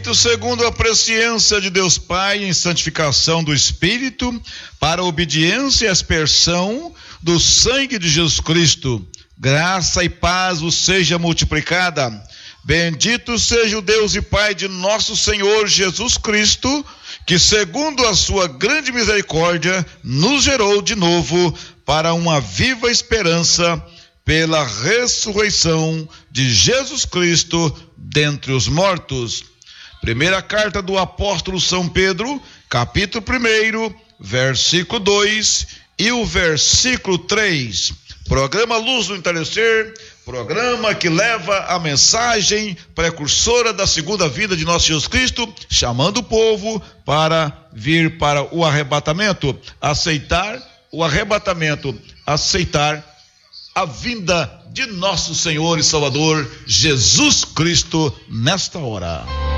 feito segundo a presciência de Deus Pai em santificação do Espírito, para a obediência e aspersão do sangue de Jesus Cristo. Graça e paz vos seja multiplicada. Bendito seja o Deus e Pai de nosso Senhor Jesus Cristo, que segundo a sua grande misericórdia nos gerou de novo para uma viva esperança pela ressurreição de Jesus Cristo dentre os mortos. Primeira carta do apóstolo São Pedro, capítulo 1, versículo 2 e o versículo 3. Programa Luz do Entardecer, programa que leva a mensagem precursora da segunda vinda de nosso Jesus Cristo, chamando o povo para vir para o arrebatamento, aceitar o arrebatamento, aceitar a vinda de nosso Senhor e Salvador Jesus Cristo nesta hora.